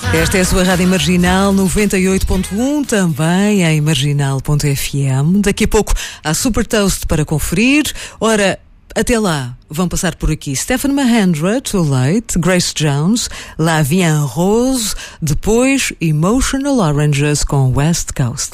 Esta é a sua Rádio Marginal 98.1, também em marginal.fm. Daqui a pouco há Super Toast para conferir. Ora, até lá, vão passar por aqui Stephen Mahendra, Too Late, Grace Jones, La Vie en Rose, depois Emotional Oranges com West Coast.